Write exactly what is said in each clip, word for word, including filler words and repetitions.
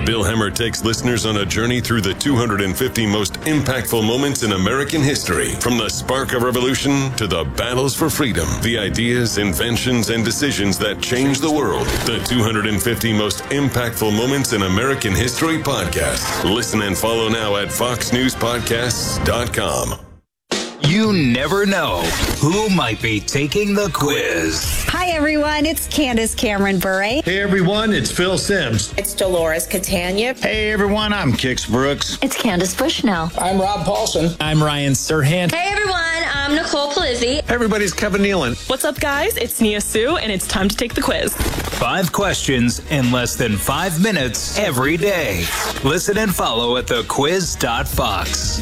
Bill Hemmer takes listeners on a journey through the two hundred fifty most impactful moments in American history. From the spark of revolution to the battles for freedom, the ideas, inventions, and decisions that changed the world. The two hundred fifty most impactful moments in American history podcast. Listen and follow now at fox news podcasts dot com. You never know who might be taking the quiz. Hi, everyone. It's Candace Cameron Bure. Hey, everyone. It's Phil Sims. It's Dolores Catania. Hey, everyone. I'm Kix Brooks. It's Candace Bushnell. I'm Rob Paulson. I'm Ryan Serhant. Hey, everyone. I'm Nicole Polizzi. Hey, everybody. It's Kevin Nealon. What's up, guys? It's Nia Sue, and it's time to take the quiz. Five questions in less than five minutes every day. Listen and follow at the quiz dot fox.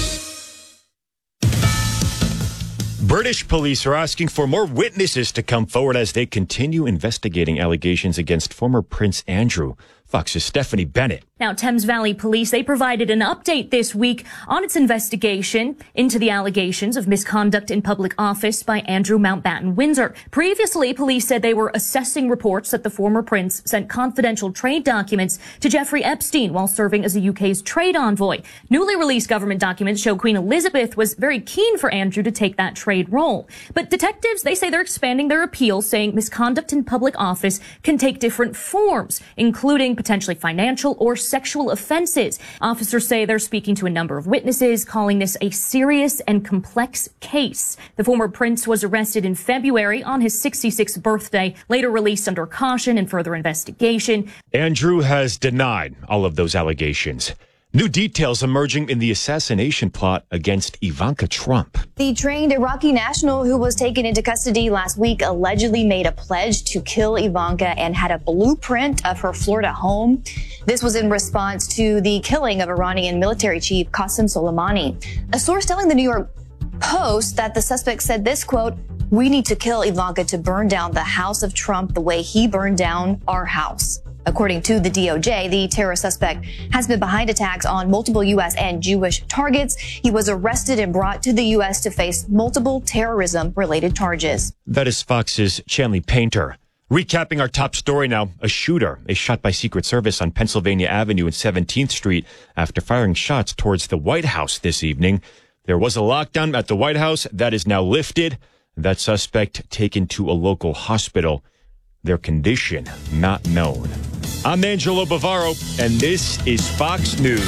British police are asking for more witnesses to come forward as they continue investigating allegations against former Prince Andrew. Fox's Stephanie Bennett. Now, Thames Valley Police, they provided an update this week on its investigation into the allegations of misconduct in public office by Andrew Mountbatten Windsor. Previously, police said they were assessing reports that the former prince sent confidential trade documents to Jeffrey Epstein while serving as the U K's trade envoy. Newly released government documents show Queen Elizabeth was very keen for Andrew to take that trade role. But detectives, they say they're expanding their appeal, saying misconduct in public office can take different forms, including potentially financial or sexual offenses. Officers say they're speaking to a number of witnesses, calling this a serious and complex case. The former prince was arrested in February on his sixty-sixth birthday, later released under caution and further investigation. Andrew has denied all of those allegations. New details emerging in the assassination plot against Ivanka Trump. The trained Iraqi national who was taken into custody last week allegedly made a pledge to kill Ivanka and had a blueprint of her Florida home. This was in response to the killing of Iranian military chief Qasem Soleimani. A source telling the New York Post that the suspect said this, quote, "We need to kill Ivanka to burn down the house of Trump the way he burned down our house." According to the D O J, the terror suspect has been behind attacks on multiple U S and Jewish targets. He was arrested and brought to the U S to face multiple terrorism-related charges. That is Fox's Chanley Painter. Recapping our top story now, a shooter is shot by Secret Service on Pennsylvania Avenue and seventeenth Street after firing shots towards the White House this evening. There was a lockdown at the White House that is now lifted. That suspect taken to a local hospital. Their condition not known. I'm Angelo Bavaro, and this is Fox News.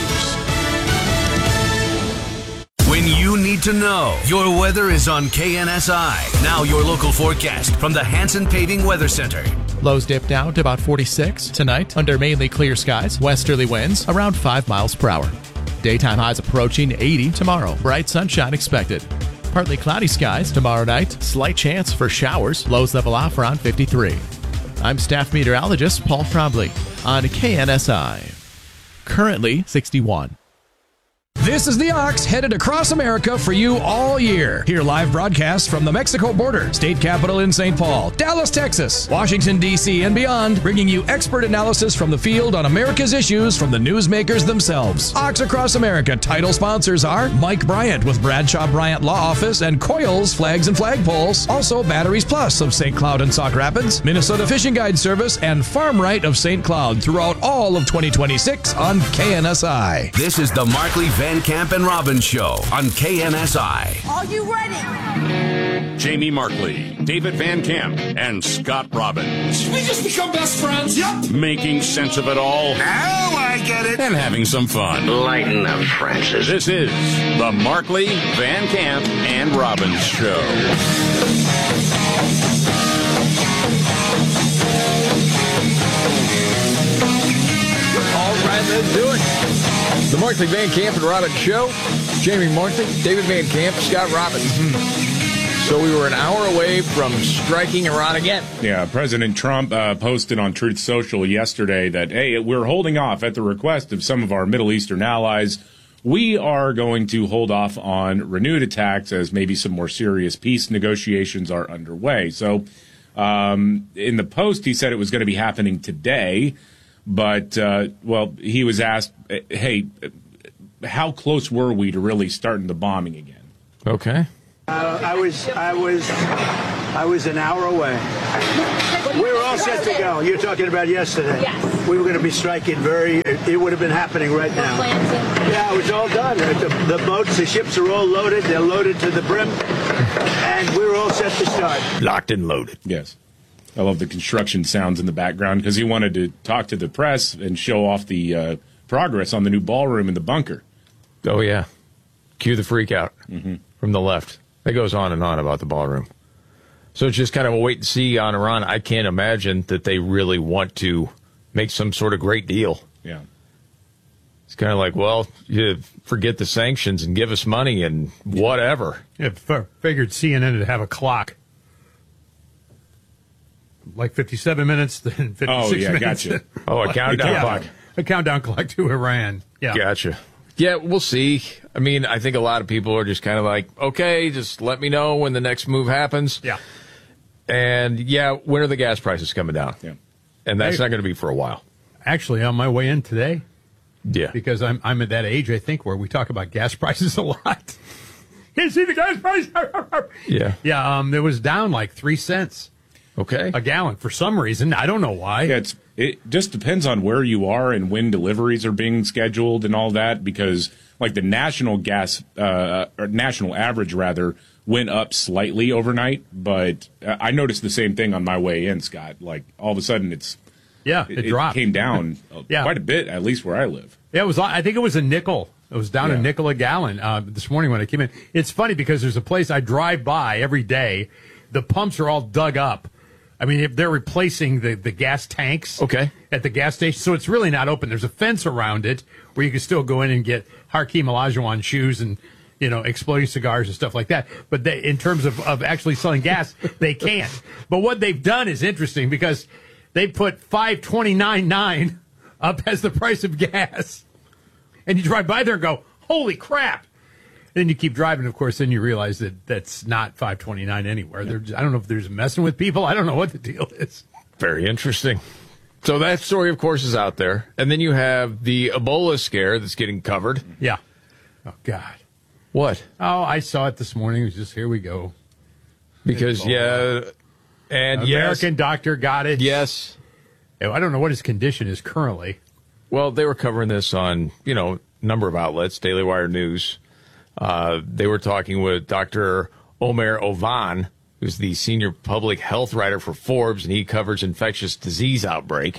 When you need to know, your weather is on K N S I. Now your local forecast from the Hanson Paving Weather Center. Lows dip down to about forty-six tonight under mainly clear skies. Westerly winds around five miles per hour. Daytime highs approaching eighty tomorrow. Bright sunshine expected. Partly cloudy skies tomorrow night. Slight chance for showers. Lows level off around fifty-three. I'm staff meteorologist Paul Trombley on K N S I. Currently sixty-one. This is the Ox headed across America for you all year. Hear live broadcasts from the Mexico border, state capital in Saint Paul, Dallas, Texas, Washington, D C, and beyond, bringing you expert analysis from the field on America's issues from the newsmakers themselves. Ox Across America title sponsors are Mike Bryant with Bradshaw Bryant Law Office and Coils Flags and Flagpoles. Also Batteries Plus of Saint Cloud and Sauk Rapids, Minnesota Fishing Guide Service, and Farm Right of Saint Cloud throughout all of twenty twenty-six on K N S I. This is the Markley Van Camp and Robbins Show on K N S I. Are you ready? Jamie Markley, David Van Camp, and Scott Robbins. Did we just become best friends? Yep. Making sense of it all. Now I get it. And having some fun. Lighten up, Francis. This is the Markley, Van Camp, and Robbins Show. All right, let's do it. The Markley, Van Camp, and Robbins Show. Jamie Markley, David Van Camp, Scott Robbins. Mm-hmm. So we were an hour away from striking Iran again. Yeah, President Trump uh, posted on Truth Social yesterday that, hey, we're holding off at the request of some of our Middle Eastern allies. We are going to hold off on renewed attacks as maybe some more serious peace negotiations are underway. So um, in the post, he said it was going to be happening today. But, uh, well, he was asked, hey, how close were we to really starting the bombing again? Okay. Uh, I was, I was, I was an hour away. We were all set to go. You're talking about yesterday. Yes. We were going to be striking very, it would have been happening right now. Yeah, it was all done. The, the boats, the ships are all loaded. They're loaded to the brim. And we were all set to start. Locked and loaded. Yes. I love the construction sounds in the background because he wanted to talk to the press and show off the uh, progress on the new ballroom in the bunker. Oh, yeah. Cue the freak out mm-hmm. from the left. It goes on and on about the ballroom. So it's just kind of a wait and see on Iran. I can't imagine that they really want to make some sort of great deal. Yeah. It's kind of like, well, you forget the sanctions and give us money and whatever. Yeah, f- figured C N N would have a clock. Like fifty-seven minutes, then fifty-six oh, yeah, minutes. Gotcha. Oh, a countdown yeah, clock. A countdown clock to Iran. Yeah. Gotcha. Yeah, we'll see. I mean, I think a lot of people are just kind of like, okay, just let me know when the next move happens. Yeah. And, yeah, when are the gas prices coming down? Yeah. And that's Hey. not going to be for a while. Actually, on my way in today, Yeah. because I'm I'm at that age, I think, where we talk about gas prices a lot. Can't see the gas price. Yeah. Yeah, um, it was down like three cents Okay. a gallon for some reason. I don't know why. Yeah, it's, it just depends on where you are and when deliveries are being scheduled and all that, because like the national gas, uh, or national average rather, went up slightly overnight, but uh, I noticed the same thing on my way in, Scott. Like all of a sudden it's, Yeah, it, it, dropped. came down Yeah. quite a bit, at least where I live. Yeah, it was. I think it was a nickel. It was down Yeah. a nickel a gallon uh, this morning when I came in. It's funny because there's a place I drive by every day. The pumps are all dug up. I mean, if they're replacing the, the gas tanks Okay. at the gas station, so it's really not open. There's a fence around it where you can still go in and get Hakeem Olajuwon shoes and, you know, exploding cigars and stuff like that. But they, in terms of, of actually selling gas, they can't. But what they've done is interesting because they put five twenty-nine nine up as the price of gas. And you drive by there and go, holy crap. Then you keep driving, of course, then you realize that that's not five twenty-nine anywhere. They're just, I don't know if there's messing with people. I don't know what the deal is. Very interesting. So that story, of course, is out there. And then you have the Ebola scare that's getting covered. Yeah. Oh, God. What? Oh, I saw it this morning. It was just, here we go. Because, Ebola. yeah, and American yes, doctor got it. yes. I don't know what his condition is currently. Well, they were covering this on, you know, a number of outlets, Daily Wire News. Uh, they were talking with Doctor Omer Ovan, who's the senior public health writer for Forbes, and he covers infectious disease outbreak.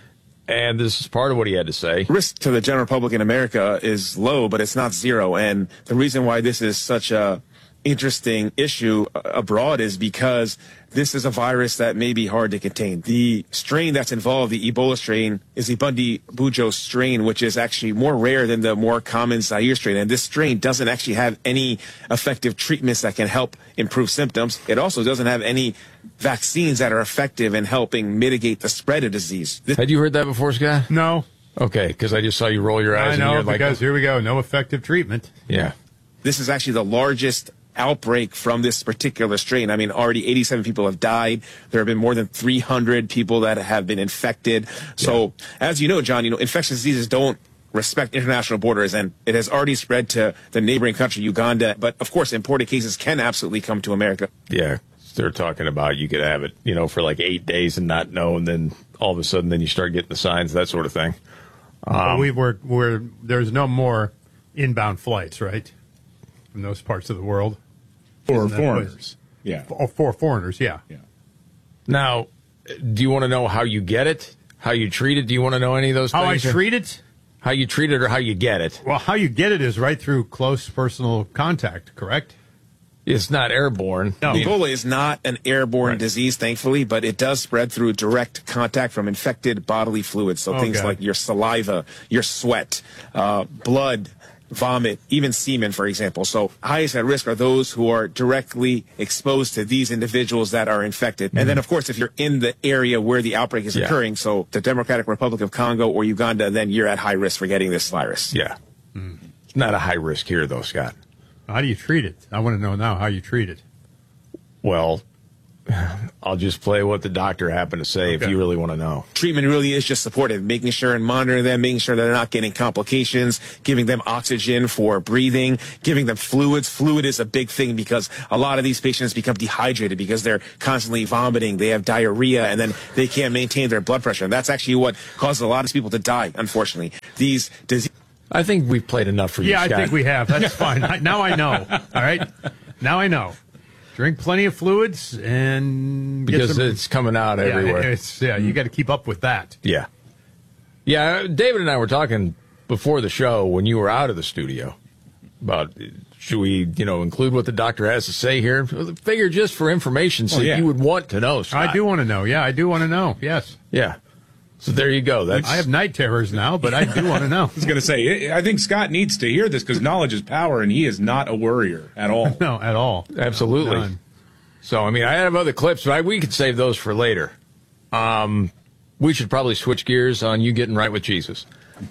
And this is part of what he had to say. Risk to the general public in America is low, but it's not zero. And the reason why this is such a interesting issue abroad is because this is a virus that may be hard to contain. The strain that's involved, the Ebola strain, is the Bundi-Bujo strain, which is actually more rare than the more common Zaire strain. And this strain doesn't actually have any effective treatments that can help improve symptoms. It also doesn't have any vaccines that are effective in helping mitigate the spread of disease. This- Had you heard that before, Scott? No. Okay, because I just saw you roll your eyes. I know, and you're because like, here we go. No effective treatment. yeah. This is actually the largest outbreak from this particular strain. I mean, already eighty-seven people have died. There have been more than three hundred people that have been infected. So, yeah. As you know, John, you know, infectious diseases don't respect international borders, and it has already spread to the neighboring country, Uganda. But, of course, imported cases can absolutely come to America. Yeah. They're talking about you could have it, you know, for like eight days and not know, and then all of a sudden then you start getting the signs, that sort of thing. Um, we were, we're, there's no more inbound flights, right? From those parts of the world. For foreigners. Yeah. For, for foreigners, yeah. Yeah. Now, do you want to know how you get it? How you treat it? Do you want to know any of those How things? I treat it? How you treat it or how you get it? Well, how you get it is right through close personal contact, correct? It's not airborne. No. Ebola is not an airborne Right. disease, thankfully, but it does spread through direct contact from infected bodily fluids. So Oh, things God. like your saliva, your sweat, uh, blood, vomit, even semen, for example. So highest at risk are those who are directly exposed to these individuals that are infected. Mm-hmm. And then, of course, if you're in the area where the outbreak is Yeah. occurring, so the Democratic Republic of Congo or Uganda, then you're at high risk for getting this virus. Yeah. Mm. It's not a high risk here, though, Scott. How do you treat it? I want to know now how you treat it. Well, I'll just play what the doctor happened to say okay. if you really want to know. Treatment really is just supportive, making sure and monitoring them, making sure they're not getting complications, giving them oxygen for breathing, giving them fluids. Fluid is a big thing because a lot of these patients become dehydrated because they're constantly vomiting, they have diarrhea, and then they can't maintain their blood pressure. And that's actually what causes a lot of people to die, unfortunately. These diseases. I think we've played enough for you, Yeah, Scott. I think we have. That's fine. I, now I know. All right? Now I know. Drink plenty of fluids and get because some, it's coming out yeah, everywhere. It's, yeah, you got to keep up with that. Yeah, yeah. David and I were talking before the show when you were out of the studio about should we, you know, include what the doctor has to say here. Figure just for information's sake, oh, yeah. you would want to know. Scott. I do want to know. Yeah, I do want to know. Yes. Yeah. So there you go. That's... I have night terrors now, but I do want to know. I was going to say, I think Scott needs to hear this because knowledge is power, and he is not a worrier at all. No, at all. Absolutely. None. So, I mean, I have other clips, but I, we could save those for later. Um, we should probably switch gears on you getting right with Jesus.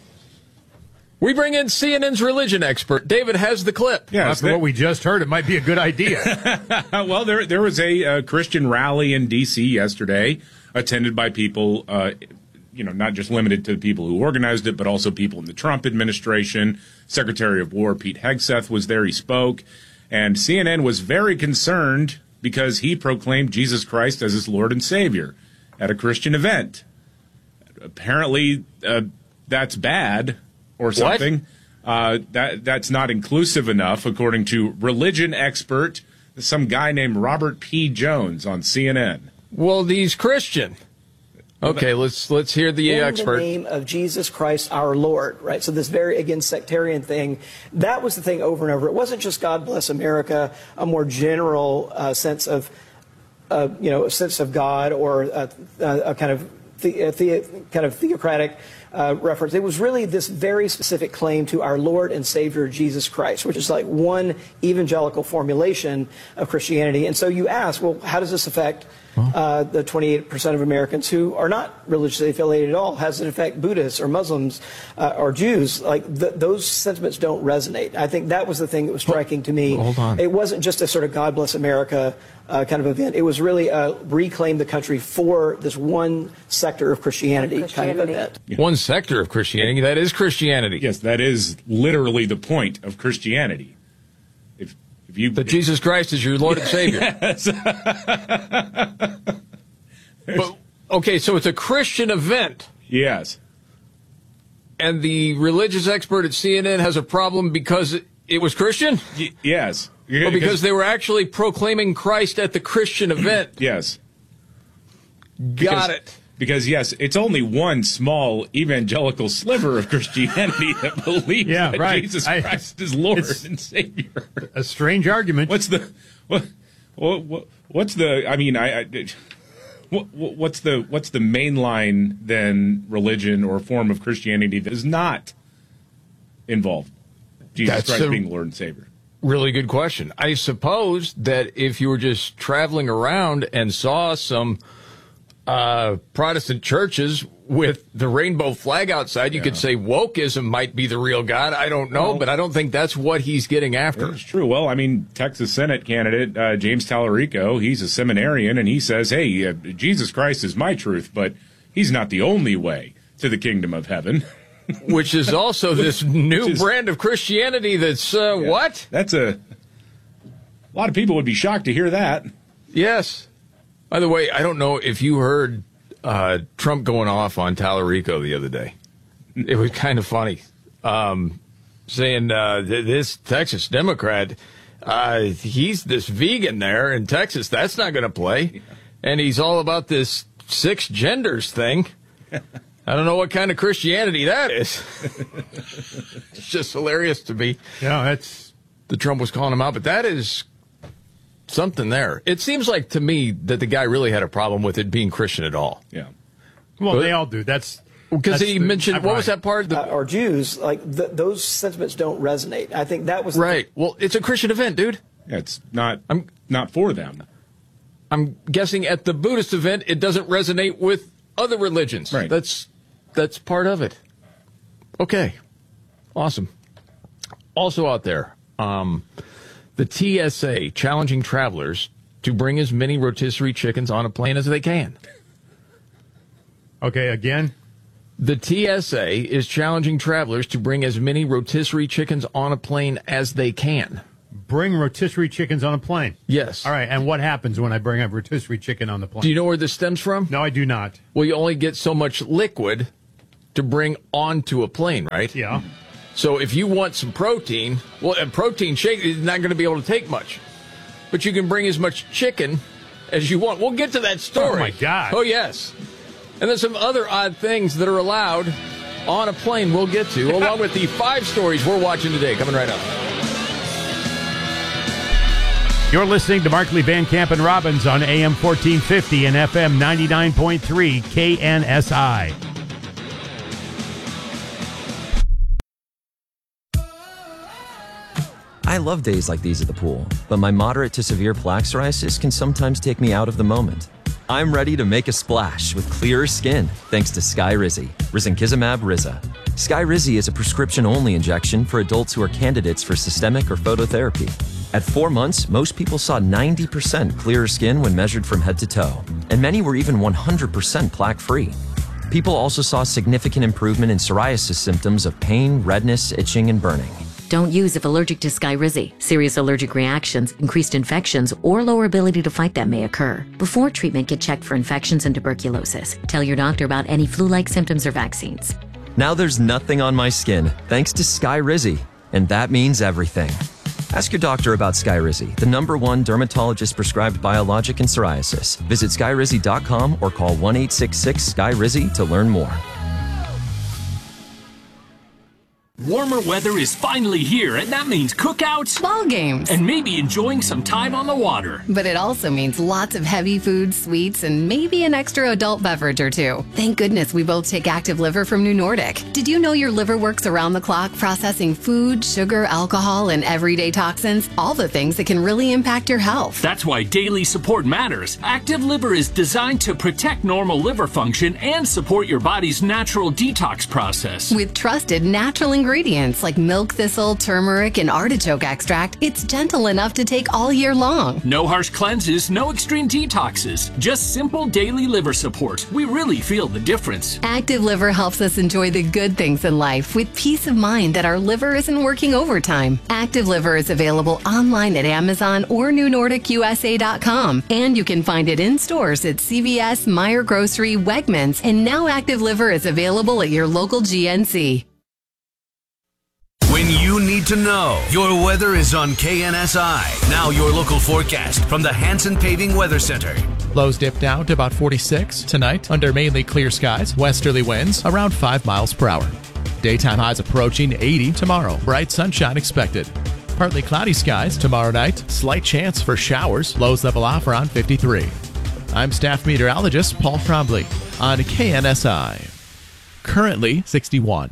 We bring in C N N's religion expert. David has the clip. Yeah, after what we just heard, it might be a good idea. Well, there there was a, a Christian rally in D C yesterday, attended by people, uh, you know, not just limited to the people who organized it, but also people in the Trump administration. Secretary of War Pete Hegseth was there. He spoke. And C N N was very concerned because he proclaimed Jesus Christ as his Lord and Savior at a Christian event. Apparently, uh, that's bad or something. Uh, that that's not inclusive enough, according to religion expert, some guy named Robert P. Jones on C N N. Well, he's Christian. Okay, let's let's hear the in expert. In the name of Jesus Christ, our Lord, right? So this very, again, sectarian thing, that was the thing over and over. It wasn't just God bless America, a more general uh, sense of, uh, you know, a sense of God or a, a kind of the, a the, kind of theocratic uh, reference. It was really this very specific claim to our Lord and Savior Jesus Christ, which is like one evangelical formulation of Christianity. And so you ask, well, how does this affect Uh, the twenty-eight percent of Americans who are not religiously affiliated at all? Has it affect Buddhists or Muslims uh, or Jews? Like th those sentiments don't resonate. I think that was the thing that was striking to me. Hold on. It wasn't just a sort of God bless America uh, kind of event. It was really a reclaim the country for this one sector of Christianity, kind of event. Yeah. One sector of Christianity, that is Christianity. Yes, that is literally the point of Christianity. If If you, that Jesus Christ is your Lord and Savior. Yes. But, okay, so it's a Christian event. Yes. And the religious expert at C N N has a problem because it, it was Christian? Y yes. Or because they were actually proclaiming Christ at the Christian event? Yes. Got because, it. Because, yes, it's only one small evangelical sliver of Christianity that believes yeah, that right. Jesus I, Christ is Lord and Savior. A strange argument. What's the what, what what's the I mean I, I what, what's the what's the mainline then religion or form of Christianity that does not involve Jesus That's Christ a being Lord and Savior? Really good question. I suppose that if you were just traveling around and saw some Uh, Protestant churches with the rainbow flag outside, you yeah. could say wokeism might be the real God. I don't know, well, but I don't think that's what he's getting after. It's true. Well, I mean, Texas Senate candidate uh, James Tallarico, he's a seminarian, and he says, hey, uh, Jesus Christ is my truth, but he's not the only way to the kingdom of heaven. Which is also this new is, brand of Christianity that's, uh, yeah, what? That's a, a lot of people would be shocked to hear that. Yes. By the way, I don't know if you heard uh, Trump going off on Tallarico the other day. It was kind of funny, um, saying uh, th this Texas Democrat, uh, he's this vegan there in Texas. That's not going to play. Yeah. And he's all about this six genders thing. I don't know what kind of Christianity that is. It's just hilarious to me. Yeah, that's the Trump was calling him out, but that is something there. It seems like to me that the guy really had a problem with it being Christian at all. Yeah. Well, but, they all do. That's because he the, mentioned I'm what right. was that part? The, uh, or Jews, like th those sentiments don't resonate. I think that was right. Well, it's a Christian event, dude. Yeah, it's not. I'm not for them. I'm guessing at the Buddhist event, it doesn't resonate with other religions. Right. That's that's part of it. Okay. Awesome. Also out there, um, the T S A challenging travelers to bring as many rotisserie chickens on a plane as they can. Okay, again? The T S A is challenging travelers to bring as many rotisserie chickens on a plane as they can. Bring rotisserie chickens on a plane? Yes. All right, and what happens when I bring a rotisserie chicken on the plane? Do you know where this stems from? No, I do not. Well, you only get so much liquid to bring onto a plane, right? Yeah. So if you want some protein, well, a protein shake is not going to be able to take much. But you can bring as much chicken as you want. We'll get to that story. Oh, my God. Oh, yes. And there's some other odd things that are allowed on a plane we'll get to, along with the five stories we're watching today. Coming right up. You're listening to Markley, Van Camp, and Robbins on A M fourteen fifty and F M ninety-nine point three K N S I. I love days like these at the pool, but my moderate to severe plaque psoriasis can sometimes take me out of the moment. I'm ready to make a splash with clearer skin thanks to Skyrizi, risankizumab Riza. Skyrizi is a prescription-only injection for adults who are candidates for systemic or phototherapy. At four months, most people saw ninety percent clearer skin when measured from head to toe, and many were even one hundred percent plaque-free. People also saw significant improvement in psoriasis symptoms of pain, redness, itching, and burning. Don't use if allergic to Skyrizi. Serious allergic reactions, increased infections, or lower ability to fight them may occur. Before treatment, get checked for infections and tuberculosis. Tell your doctor about any flu-like symptoms or vaccines. Now there's nothing on my skin thanks to Skyrizi, and that means everything. Ask your doctor about Skyrizi, the number one dermatologist-prescribed biologic in psoriasis. Visit skyrizi dot com or call one eight six six Sky Rizi to learn more. Warmer weather is finally here, and that means cookouts, ball games, and maybe enjoying some time on the water. But it also means lots of heavy food, sweets, and maybe an extra adult beverage or two. Thank goodness we both take Active Liver from New Nordic. Did you know your liver works around the clock processing food, sugar, alcohol, and everyday toxins? All the things that can really impact your health. That's why daily support matters. Active Liver is designed to protect normal liver function and support your body's natural detox process. With trusted natural ingredients. Ingredients like milk thistle, turmeric, and artichoke extract, it's gentle enough to take all year long. No harsh cleanses, no extreme detoxes, just simple daily liver support. We really feel the difference. Active Liver helps us enjoy the good things in life with peace of mind that our liver isn't working overtime. Active Liver is available online at Amazon or new nordic U S A dot com, and you can find it in stores at C V S, Meijer Grocery, Wegmans, and now Active Liver is available at your local G N C. When you need to know, your weather is on K N S I. Now your local forecast from the Hanson Paving Weather Center. Lows dip down to about forty-six tonight under mainly clear skies, westerly winds around five miles per hour. Daytime highs approaching eighty tomorrow. Bright sunshine expected. Partly cloudy skies tomorrow night. Slight chance for showers. Lows level off around fifty-three. I'm staff meteorologist Paul Trombley on K N S I. Currently sixty-one.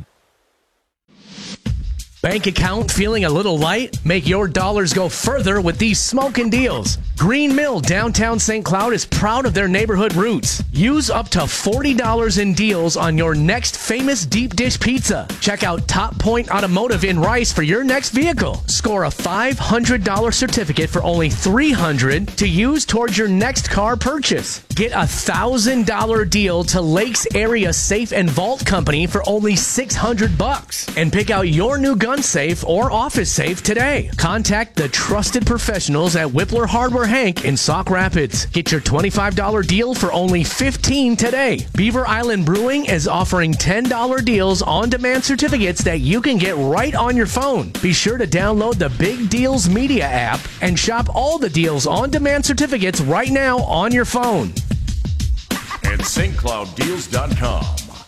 Bank account feeling a little light? Make your dollars go further with these smoking deals. Green Mill downtown Saint Cloud is proud of their neighborhood roots. Use up to forty dollars in deals on your next famous deep dish pizza. Check out Top Point Automotive in Rice for your next vehicle. Score a five hundred dollars certificate for only three hundred dollars to use towards your next car purchase. Get a one thousand dollars deal to Lakes Area Safe and Vault Company for only six hundred bucks. And pick out your new gun safe or office safe today. Contact the trusted professionals at Whippler Hardware Hank in Sauk Rapids. Get your twenty-five dollars deal for only fifteen dollars today. Beaver Island Brewing is offering ten dollars deals on demand certificates that you can get right on your phone. Be sure to download the Big Deals Media app and shop all the deals on demand certificates right now on your phone. And St Cloud Deals dot com.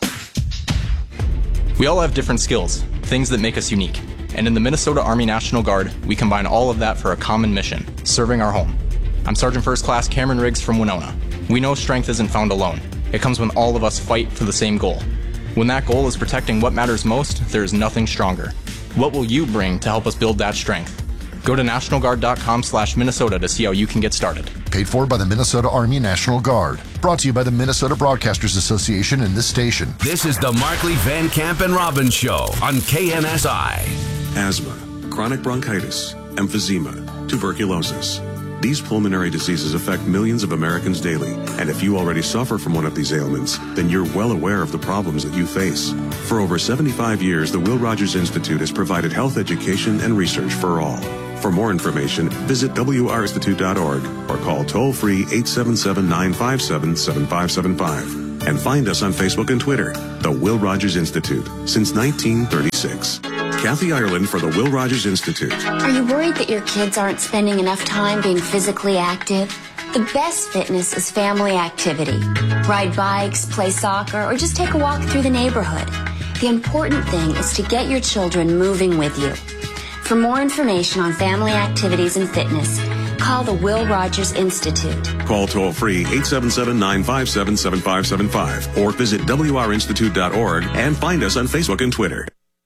We all have different skills, things that make us unique. And in the Minnesota Army National Guard, we combine all of that for a common mission, serving our home. I'm Sergeant First Class Cameron Riggs from Winona. We know strength isn't found alone. It comes when all of us fight for the same goal. When that goal is protecting what matters most, there is nothing stronger. What will you bring to help us build that strength? Go to national guard dot com slash Minnesota to see how you can get started. Paid for by the Minnesota Army National Guard. Brought to you by the Minnesota Broadcasters Association and this station. This is the Markley, Van Camp, and Robbins Show on K N S I. Asthma, chronic bronchitis, emphysema, tuberculosis. These pulmonary diseases affect millions of Americans daily, and if you already suffer from one of these ailments, then you're well aware of the problems that you face. For over seventy-five years, the Will Rogers Institute has provided health education and research for all. For more information, visit W R institute dot org or call toll-free eight seven seven, nine five seven, seven five seven five. And find us on Facebook and Twitter, The Will Rogers Institute, since nineteen thirty-six. Kathy Ireland for the Will Rogers Institute. Are you worried that your kids aren't spending enough time being physically active? The best fitness is family activity. Ride bikes, play soccer, or just take a walk through the neighborhood. The important thing is to get your children moving with you. For more information on family activities and fitness, call the Will Rogers Institute. Call toll-free eight seven seven, nine five seven, seven five seven five or visit W R institute dot org and find us on Facebook and Twitter.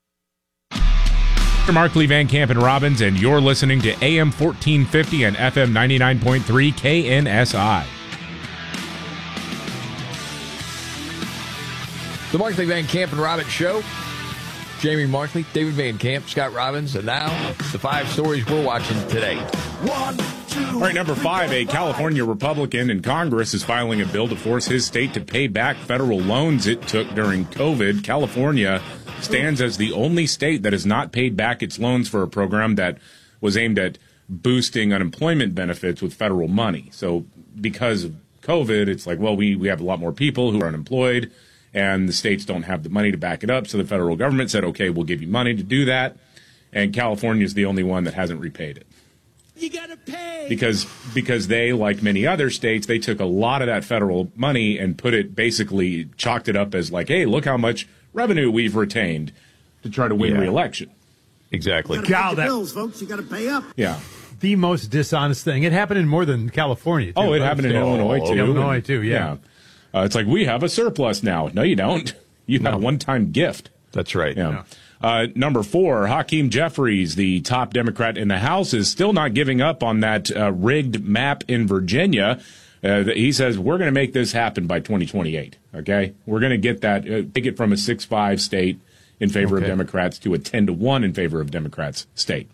Markley, Van Camp, and Robbins, and you're listening to A M fourteen fifty and F M ninety-nine point three K N S I. The Markley, Van Camp, and Robbins Show. Jamie Markley, David Van Camp, Scott Robbins, and now the five stories we're watching today. One, two. All right, number five, a California Republican in Congress is filing a bill to force his state to pay back federal loans it took during COVID. California stands as the only state that has not paid back its loans for a program that was aimed at boosting unemployment benefits with federal money. So because of COVID, it's like, well, we, we have a lot more people who are unemployed, and the states don't have the money to back it up. So the federal government said, okay, we'll give you money to do that. And California is the only one that hasn't repaid it. You gotta pay. Because because they, like many other states, they took a lot of that federal money and put it, basically chalked it up as like, hey, look how much revenue we've retained to try to win Yeah. re-election. Exactly. You gotta pay God, the that- bills, folks. You got to pay up. Yeah. The most dishonest thing. It happened in more than California, too. Oh, it happened in Oh, Illinois, too. Illinois, too, yeah. Uh, it's like, we have a surplus now. No, you don't. You have a one-time gift. That's right. Yeah. Uh, number four, Hakeem Jeffries, the top Democrat in the House, is still not giving up on that uh, rigged map in Virginia. Uh, he says, we're going to make this happen by twenty twenty-eight, okay? We're going to get that, uh, take it from a six five state in favor Okay. of Democrats to a ten to one in favor of Democrats state.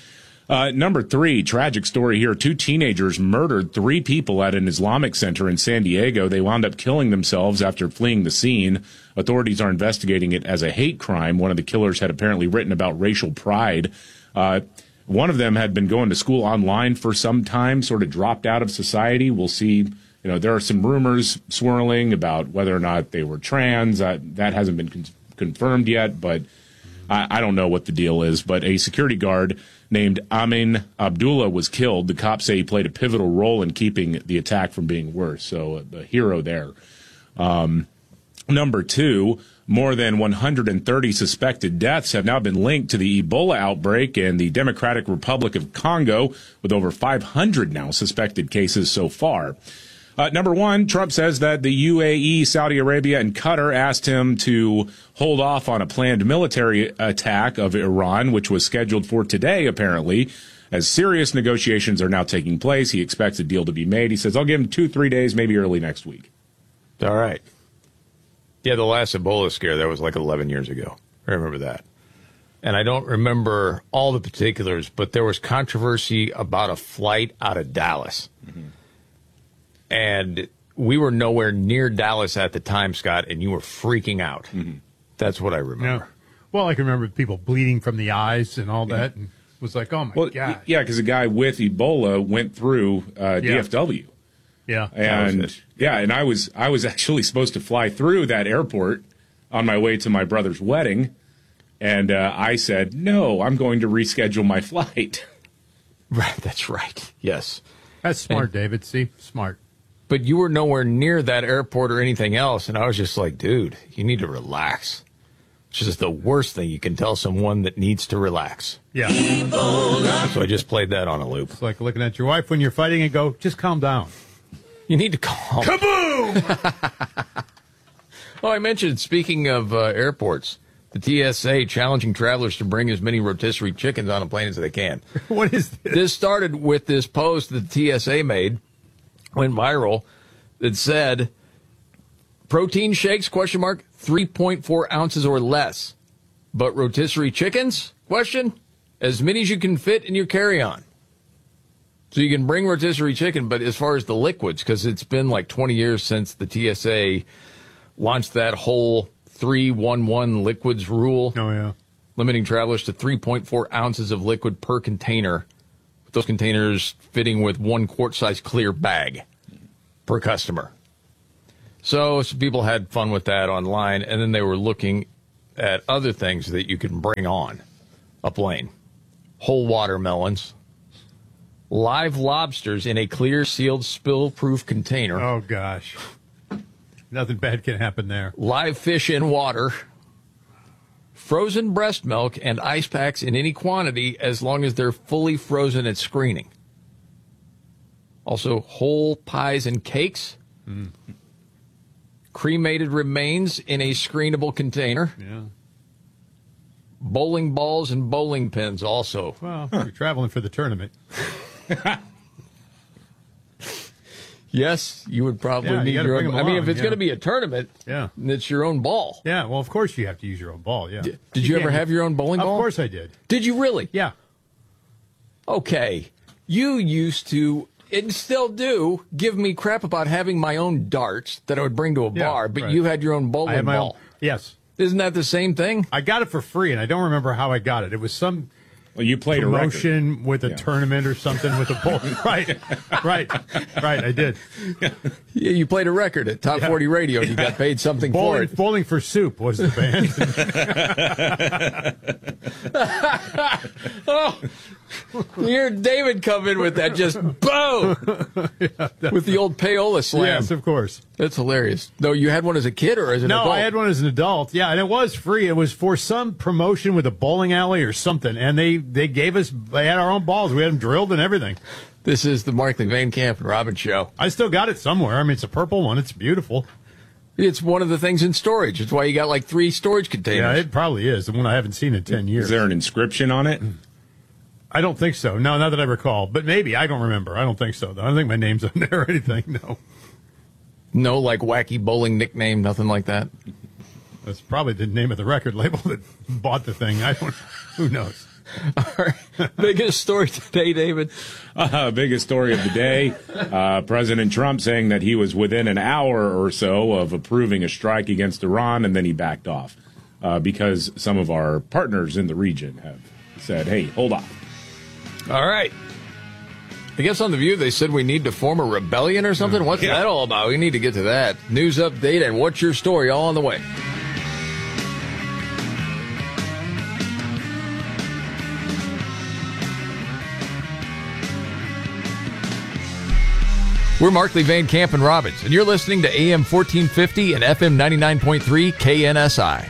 Uh, number three, tragic story here. Two teenagers murdered three people at an Islamic center in San Diego. They wound up killing themselves after fleeing the scene. Authorities are investigating it as a hate crime. One of the killers had apparently written about racial pride. Uh, one of them had been going to school online for some time, sort of dropped out of society. We'll see. You know, there are some rumors swirling about whether or not they were trans. Uh, that hasn't been con- confirmed yet, but I, I don't know what the deal is. But a security guard named Amin Abdullah was killed. The cops say he played a pivotal role in keeping the attack from being worse. So uh, the hero there. Um, number two, more than one hundred thirty suspected deaths have now been linked to the Ebola outbreak in the Democratic Republic of Congo, with over five hundred now suspected cases so far. Uh, number one, Trump says that the U A E, Saudi Arabia, and Qatar asked him to hold off on a planned military attack of Iran, which was scheduled for today, apparently. As serious negotiations are now taking place, he expects a deal to be made. He says, I'll give him two, three days, maybe early next week. All right. Yeah, the last Ebola scare, that was like eleven years ago. I remember that. And I don't remember all the particulars, but there was controversy about a flight out of Dallas. Mm-hmm. And we were nowhere near Dallas at the time, Scott, and you were freaking out. Mm-hmm. That's what I remember. Yeah. Well, I can remember people bleeding from the eyes and all that, and it was like, oh, my well, God. Yeah, because a guy with Ebola went through uh, D F W. Yeah. And yeah, and I was I was actually supposed to fly through that airport on my way to my brother's wedding, and uh, I said, no, I'm going to reschedule my flight. Right, that's right. Yes. That's smart, And- David. See? Smart. But you were nowhere near that airport or anything else, and I was just like, dude, you need to relax. Which is the worst thing you can tell someone that needs to relax. Yeah. So I just played that on a loop. It's like looking at your wife when you're fighting and go, just calm down. You need to calm. Kaboom! Oh, I mentioned, speaking of uh, airports, the T S A challenging travelers to bring as many rotisserie chickens on a plane as they can. What is this? This started with this post that the T S A made, went viral, that said, protein shakes, question mark, three point four ounces or less. But rotisserie chickens, question, as many as you can fit in your carry-on. So you can bring rotisserie chicken, but as far as the liquids, because it's been like twenty years since the T S A launched that whole three one one liquids rule. Oh, yeah. Limiting travelers to three point four ounces of liquid per container. With those containers fitting with one quart-size clear bag per customer. So some people had fun with that online, and then they were looking at other things that you can bring on up lane. Whole watermelons. Live lobsters in a clear, sealed, spill-proof container. Oh, gosh. Nothing bad can happen there. Live fish in water. Frozen breast milk and ice packs in any quantity as long as they're fully frozen at screening. Also, whole pies and cakes. Mm. Cremated remains in a screenable container. Yeah. Bowling balls and bowling pins also. Well, you're traveling for the tournament. Yes, you would probably Yeah, you need gotta your bring own. them I mean, along, if it's yeah. going to be a tournament, Yeah. it's your own ball. Yeah, well, of course you have to use your own ball, yeah. Did, did you, You ever can't- have your own bowling Of ball? course I did. Did you really? Yeah. Okay. You used to, and still do, give me crap about having my own darts that I would bring to a Yeah, bar, but right. you had your own bowling I had my ball. own. Yes. Isn't that the same thing? I got it for free, and I don't remember how I got it. It was some Well, you played a record. promotion with a Yeah. tournament or something with a bowling. Right, right, right. I did. Yeah, you played a record at Top Yeah. forty Radio, and you got paid something for Bowling, it. bowling for Soup was the band. Oh, you hear David come in with that just boom with the old payola slam. Yes, of course. That's hilarious. No, you had one as a kid or as an No, adult? I had one as an adult. Yeah, and it was free. It was for some promotion with a bowling alley or something, and they they gave us. They had our own balls. We had them drilled and everything. This is the Markley Van Camp and Robin show. I still got it somewhere. I mean, it's a purple one. It's beautiful. It's one of the things in storage. It's why you got like three storage containers. Yeah, it probably is. The one I haven't seen in ten years. Is there an inscription on it? I don't think so. No, not that I recall. But maybe. I don't remember. I don't think so, though. I don't think my name's on there or anything. No. No, like wacky bowling nickname, nothing like that. That's probably the name of the record label that bought the thing. I don't. Who knows? All right. Biggest story today, David. Uh, biggest story of the day. Uh, President Trump saying that he was within an hour or so of approving a strike against Iran, and then he backed off uh, because some of our partners in the region have said, hey, hold on. All right. I guess on The View they said we need to form a rebellion or something. What's Yeah. that all about? We need to get to that. News update and What's Your Story all on the way. We're Markley, Van Camp, and Robbins, and you're listening to A M fourteen fifty and F M ninety-nine point three K N S I.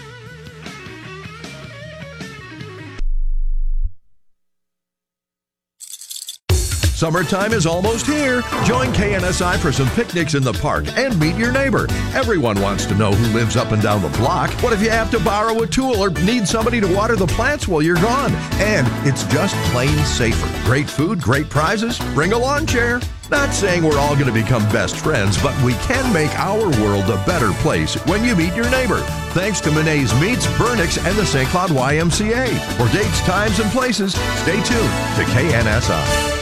Summertime is almost here. Join K N S I for some picnics in the park and meet your neighbor. Everyone wants to know who lives up and down the block. What if you have to borrow a tool or need somebody to water the plants while you're gone? And it's just plain safer. Great food, great prizes. Bring a lawn chair. Not saying we're all going to become best friends, but we can make our world a better place when you meet your neighbor. Thanks to Monet's Meats, Burnix, and the Saint Cloud Y M C A. For dates, times, and places, stay tuned to K N S I.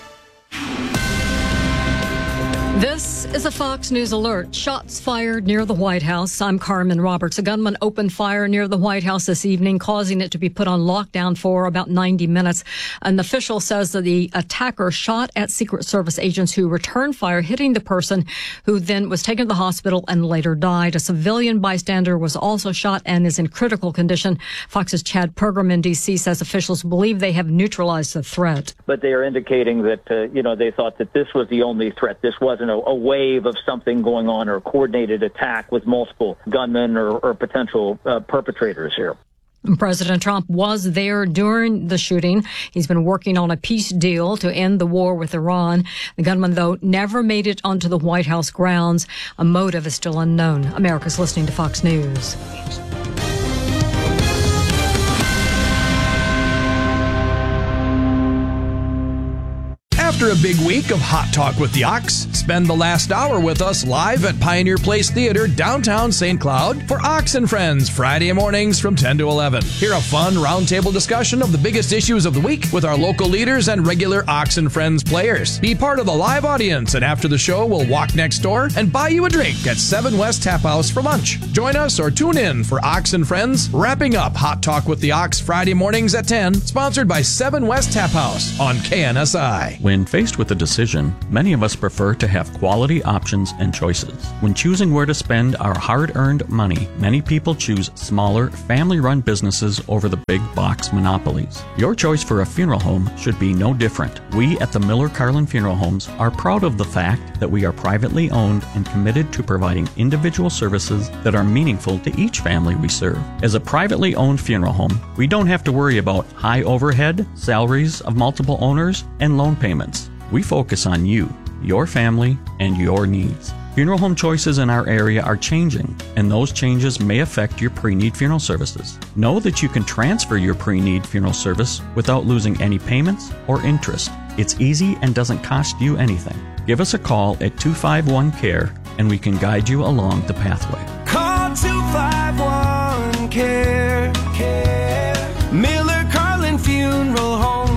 This is a Fox News alert. Shots fired near the White House. I'm Carmen Roberts. A gunman opened fire near the White House this evening, causing it to be put on lockdown for about ninety minutes. An official says that the attacker shot at Secret Service agents who returned fire, hitting the person who then was taken to the hospital and later died. A civilian bystander was also shot and is in critical condition. Fox's Chad Pergram in D C says officials believe they have neutralized the threat. But they are indicating that, uh, you know, they thought that this was the only threat. This wasn't a, a wave of something going on or a coordinated attack with multiple gunmen or, or potential uh, perpetrators here. President Trump was there during the shooting. He's been working on a peace deal to end the war with Iran. The gunman, though, never made it onto the White House grounds. A motive is still unknown. America's listening to Fox News. After After a big week of Hot Talk with the Ox, spend the last hour with us live at Pioneer Place Theater, downtown Saint Cloud, for Ox and Friends, Friday mornings from ten to eleven. Hear a fun roundtable discussion of the biggest issues of the week with our local leaders and regular Ox and Friends players. Be part of the live audience, and after the show, we'll walk next door and buy you a drink at seven West Tap House for lunch. Join us or tune in for Ox and Friends, wrapping up Hot Talk with the Ox Friday mornings at ten, sponsored by seven West Tap House on K N S I. When faced with a decision, many of us prefer to have quality options and choices. When choosing where to spend our hard-earned money, many people choose smaller, family-run businesses over the big box monopolies. Your choice for a funeral home should be no different. We at the Miller Carlin Funeral Homes are proud of the fact that we are privately owned and committed to providing individual services that are meaningful to each family we serve. As a privately owned funeral home, we don't have to worry about high overhead, salaries of multiple owners, and loan payments. We focus on you, your family, and your needs. Funeral home choices in our area are changing, and those changes may affect your pre-need funeral services. Know that you can transfer your pre-need funeral service without losing any payments or interest. It's easy and doesn't cost you anything. Give us a call at two five one C A R E, and we can guide you along the pathway. Call two five one C A R E. Care. Miller Carlin Funeral Homes.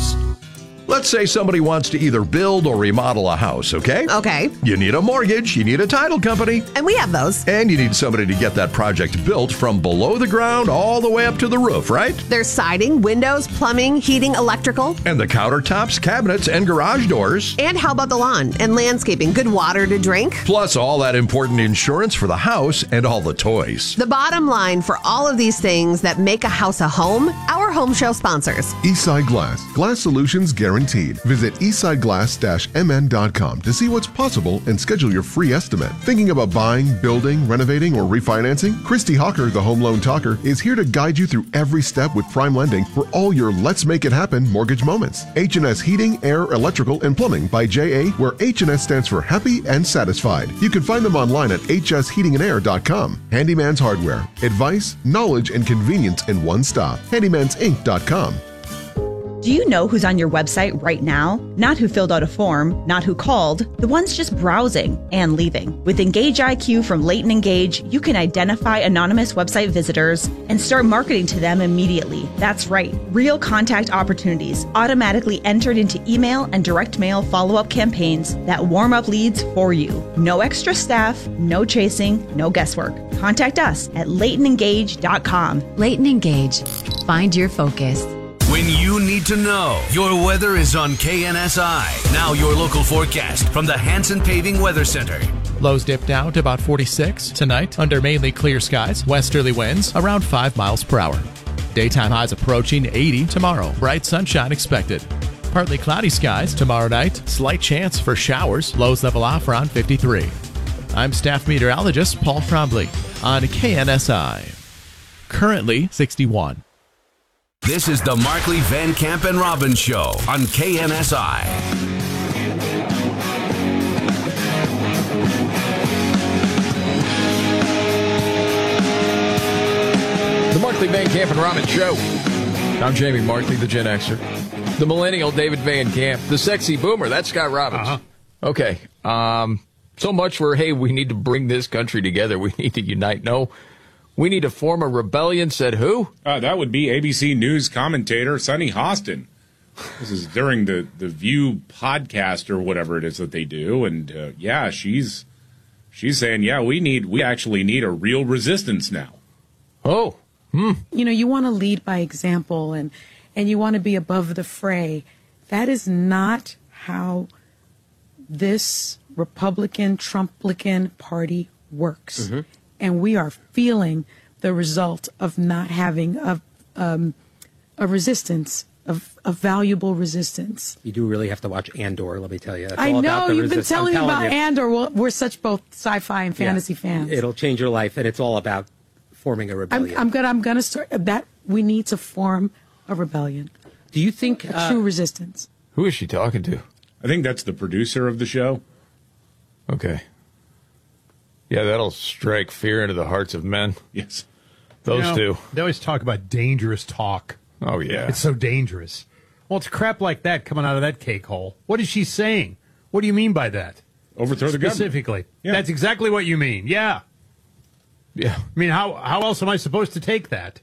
Let's say somebody wants to either build or remodel a house, okay? Okay. You need a mortgage, you need a title company. And we have those. And you need somebody to get that project built from below the ground all the way up to the roof, right? There's siding, windows, plumbing, heating, electrical. And the countertops, cabinets, and garage doors. And how about the lawn and landscaping? Good water to drink. Plus all that important insurance for the house and all the toys. The bottom line for all of these things that make a house a home, our home show sponsors. Eastside Glass. Glass solutions guaranteed. Visit eastside glass dash m n dot com to see what's possible and schedule your free estimate. Thinking about buying, building, renovating, or refinancing? Christy Hawker, the Home Loan Talker, is here to guide you through every step with Prime Lending for all your Let's Make It Happen mortgage moments. H and S Heating, Air, Electrical, and Plumbing by J A, where H and S stands for Happy and Satisfied. You can find them online at h s heating and air dot com. Handyman's Hardware. Advice, knowledge, and convenience in one stop. handymans inc dot com. Do you know who's on your website right now? Not who filled out a form, not who called, the ones just browsing and leaving. With Engage I Q from Leighton Engage, you can identify anonymous website visitors and start marketing to them immediately. That's right, real contact opportunities automatically entered into email and direct mail follow-up campaigns that warm up leads for you. No extra staff, no chasing, no guesswork. Contact us at leighton engage dot com. Leighton Engage. Find your focus. When you need to know, your weather is on K N S I. Now your local forecast from the Hanson Paving Weather Center. Lows dip down to about forty-six tonight under mainly clear skies. Westerly winds around five miles per hour. Daytime highs approaching eighty tomorrow. Bright sunshine expected. Partly cloudy skies tomorrow night. Slight chance for showers. Lows level off around fifty-three. I'm staff meteorologist Paul Trombley on K N S I. Currently sixty-one. This is the Markley, Van Camp, and Robbins Show on K N S I. The Markley, Van Camp, and Robbins Show. I'm Jamie Markley, the Gen Xer. The millennial David Van Camp. The sexy boomer, that's Scott Robbins. Uh-huh. Okay. Um, so much for, hey, we need to bring this country together. We need to unite. No. We need to form a rebellion, said who? Uh, that would be A B C News commentator Sunny Hostin. This is during the, the View podcast or whatever it is that they do. And, uh, yeah, she's she's saying, yeah, we need we actually need a real resistance now. Oh. Hmm. You know, you want to lead by example and, and you want to be above the fray. That is not how this Republican, Trumplican party works. Mm-hmm. And we are feeling the result of not having a, um, a resistance, of a valuable resistance. You do really have to watch Andor, let me tell you. That's I all know, about the you've resist- been telling me about you. Andor. Well, we're such both sci-fi and fantasy yeah. fans. It'll change your life, and it's all about forming a rebellion. I'm, I'm gonna, I'm gonna start that. We need to form a rebellion. Do you think a uh, true resistance? Who is she talking to? I think that's the producer of the show. Okay. Yeah, that'll strike fear into the hearts of men. Yes. Those you know, two. They always talk about dangerous talk. Oh, yeah. It's so dangerous. Well, it's crap like that coming out of that cake hole. What is she saying? What do you mean by that? Overthrow the government. Specifically. Yeah. That's exactly what you mean. Yeah. Yeah. I mean, how how else am I supposed to take that?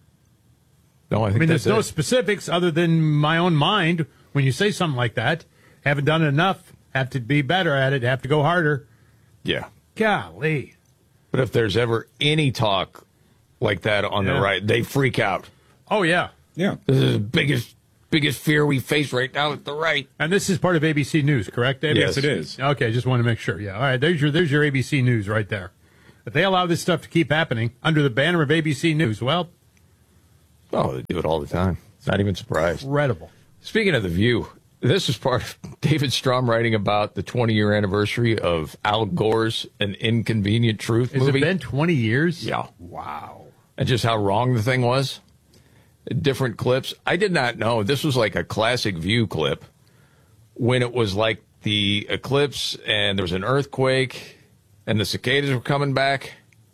No, I think I mean, that's there's no it. specifics other than my own mind. When you say something like that, haven't done it enough, have to be better at it, have to go harder. Yeah. Golly. But if there's ever any talk like that on Yeah. the right, they freak out. Oh, yeah. Yeah. This is the biggest, biggest fear we face right now at the right. And this is part of A B C News, correct, David? Yes, it is. Okay, just want to make sure. Yeah. All right, there's your there's your A B C News right there. If they allow this stuff to keep happening under the banner of A B C News, well, Oh, they do it all the time. Not even surprised. incredible. Speaking of The View, this is part of David Strom writing about the twenty-year anniversary of Al Gore's An Inconvenient Truth Has movie. it been twenty years? Yeah. Wow. And just how wrong the thing was. Different clips. I did not know. This was like a classic View clip when it was like the eclipse and there was an earthquake and the cicadas were coming back.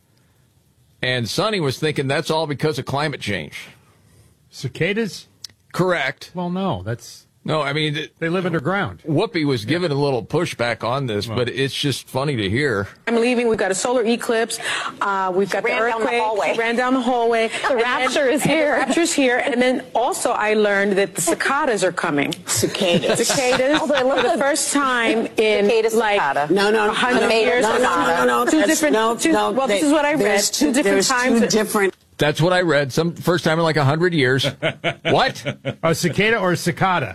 And Sonny was thinking that's all because of climate change. Cicadas? Correct. Well, no, that's... No, I mean... They live underground. Whoopi was giving a little pushback on this, Well. but it's just funny to hear. I'm leaving. We've got a solar eclipse. Uh, we've got the ran down the earthquake. hallway. Ran down the hallway. The rapture is here. The rapture's here. And then also I learned that the cicadas are coming. Cicadas. Cicadas. Although I love for the the- first time in Cicada, like cicada. no, no, no, a hundred no, years. no, no, no, no, Two that's- different. no, two, no, well, this they- is what I read. there's Two, two- different there's times. two different. That's what I read. Some first time in like a hundred years. What? A cicada or a cicada?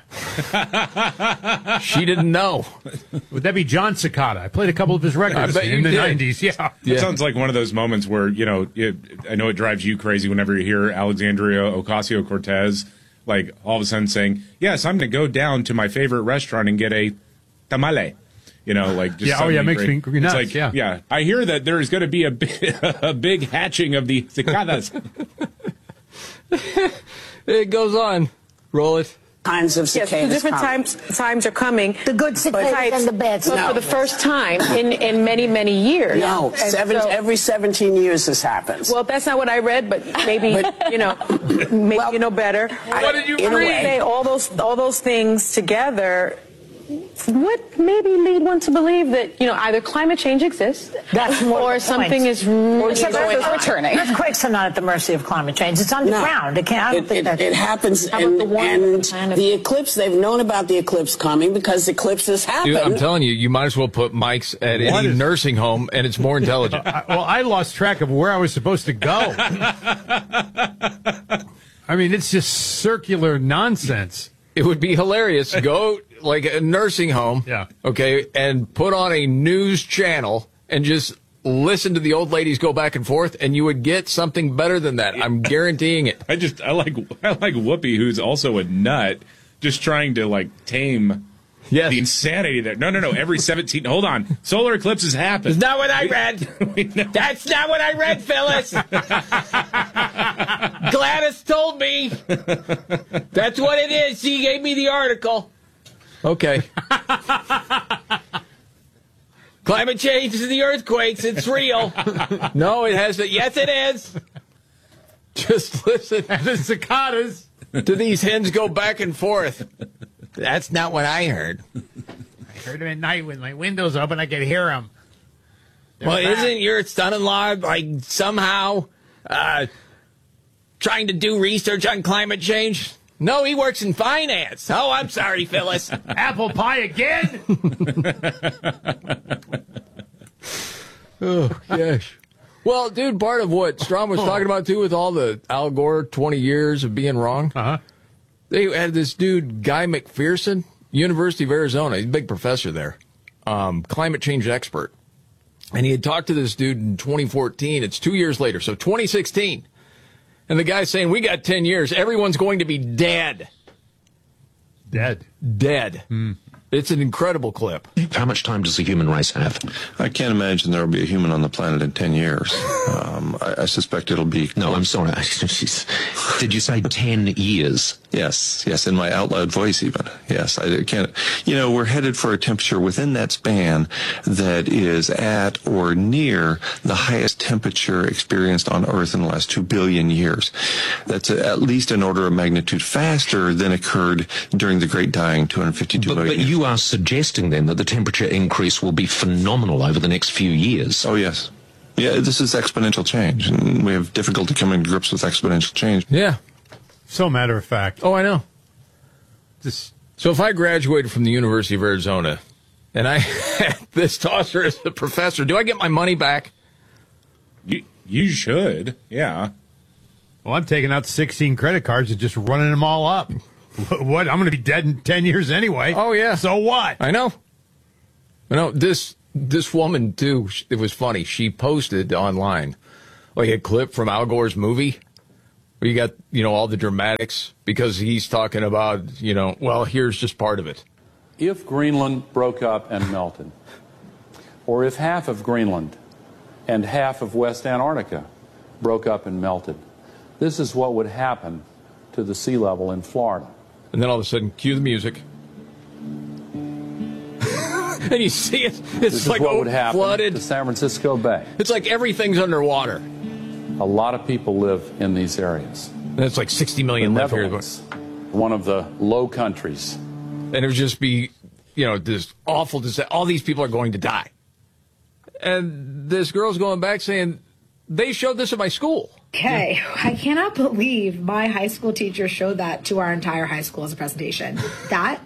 She didn't know. Would that be John Cicada? I played a couple of his records bet you in the did. nineties. Yeah. It sounds like one of those moments where, you know, it, I know it drives you crazy whenever you hear Alexandria Ocasio-Cortez, like, all of a sudden saying, yes, I'm going to go down to my favorite restaurant and get a tamale. You know, like, just Yeah, oh, yeah, something makes great. me go nuts, It's like, yeah. yeah. I hear that there's going to be a big, a big hatching of the cicadas. It goes on. Roll it. Kinds of Yes, cicadas two different coming. times times are coming. The good cicadas But- and the bad but cicadas. for the first time in, in many, many years. No, And seven, so- every seventeen years this happens. Well, that's not what I read, but maybe you know, maybe you know better. What did you In a read? way, Say all those all those things together would maybe lead one to believe that you know either climate change exists, That's more or the something point. is really Except going on. returning. Earthquakes are not at the mercy of climate change. It's underground. It can't. I don't It, think it, that it happens, How about and, the one and kind of- the eclipse, they've known about the eclipse coming because eclipses happen. Dude, I'm telling you, you might as well put mics at What any is- nursing home, and it's more intelligent. I, well, I lost track of where I was supposed to go. I mean, it's just circular nonsense. It would be hilarious. Go like a nursing home, Yeah. okay, and put on a news channel and just listen to the old ladies go back and forth, and you would get something better than that. I'm guaranteeing it. I just, I like, I like Whoopi, who's also a nut, just trying to, like, tame Yes. the insanity there. No, no, no. Every seventeen, hold on. Solar eclipses happen. That's not what I read. That's not what I read, Phyllis. Gladys told me. That's what it is. She gave me the article. Okay. Climate change is the earthquakes. It's real. No, it hasn't. Yes, it is. Just listen The cicadas. to these hens go back and forth. That's not what I heard. I heard them at night with my windows open. I could hear them. Well, isn't your son-in-law like somehow uh, trying to do research on climate change? No, he works in finance. Oh, I'm sorry, Phyllis. Apple pie again? Oh, gosh. Well, dude, part of what Strom was talking about, too, with all the Al Gore twenty years of being wrong, Uh-huh. they had this dude, Guy McPherson, University of Arizona. He's a big professor there, um, climate change expert. And he had talked to this dude in twenty fourteen. It's two years later, so twenty sixteen. And the guy's saying, we got ten years. Everyone's going to be dead. Dead. Dead. Mm. It's an incredible clip. How much time does the human race have? I can't imagine there will be a human on the planet in ten years. Um, I, I suspect it'll be... No, I'm sorry. Did you say ten years? Yes, yes, in my out loud voice even. Yes, I can't... You know, we're headed for a temperature within that span that is at or near the highest temperature experienced on Earth in the last two billion years. That's a, at least an order of magnitude faster than occurred during the Great Dying two hundred fifty-two but, million but years. You are suggesting then that the temperature increase will be phenomenal over the next few years. Oh, yes. Yeah, this is exponential change, and we have difficulty coming to grips with exponential change. Yeah. So matter of fact. Oh, I know. Just So if I graduated from the University of Arizona and I had this tosser as a professor, do I get my money back? You, you should, yeah. Well, I'm taking out sixteen credit cards and just running them all up. What? I'm going to be dead in ten years anyway. Oh, yeah. So what? I know. I know. This this woman, too, it was funny. She posted online like a clip from Al Gore's movie where you got, you know, all the dramatics because he's talking about, you know, well, here's just part of it. If Greenland broke up and melted, or if half of Greenland and half of West Antarctica broke up and melted, this is what would happen to the sea level in Florida. And then all of a sudden, cue the music. And you see it. It's this is like what oh, would happen flooded. to San Francisco Bay. It's like everything's underwater. A lot of people live in these areas. And it's like sixty million the live here. Netherlands, one of the low countries. And it would just be, you know, this awful disaster. All these people are going to die. And this girl's going back saying, they showed this at my school. Okay, I cannot believe my high school teacher showed that to our entire high school as a presentation. That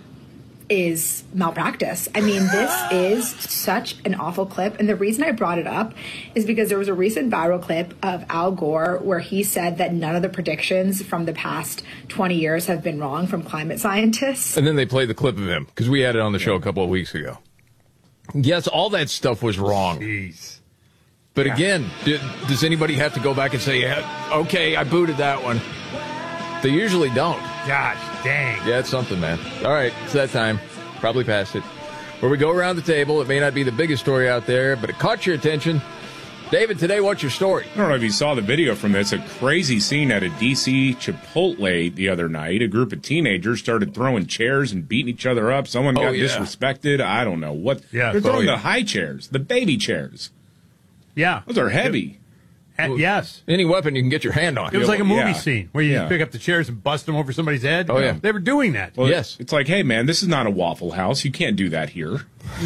is malpractice. I mean, this is such an awful clip. And the reason I brought it up is because there was a recent viral clip of Al Gore where he said that none of the predictions from the past twenty years have been wrong from climate scientists. And then they played the clip of him because we had it on the show a couple of weeks ago. Yes, all that stuff was wrong. Jeez. But again, did, does anybody have to go back and say, yeah, okay, I booted that one? They usually don't. Gosh, dang. Yeah, it's something, man. All right, it's that time. Probably past it. Where we go around the table. It may not be the biggest story out there, but it caught your attention. David, today, what's your story? I don't know if you saw the video from this. A crazy scene at a D C Chipotle the other night. A group of teenagers started throwing chairs and beating each other up. Someone Oh, got yeah. disrespected. I don't know what. Yeah. They're throwing Oh, yeah. the high chairs, the baby chairs. Yeah. Those are heavy. Uh, yes. Any weapon you can get your hand on. It was like a movie Yeah. scene where you Yeah. pick up the chairs and bust them over somebody's head. Oh, yeah. They were doing that. Well, Yes. It's like, hey, man, this is not a Waffle House. You can't do that here.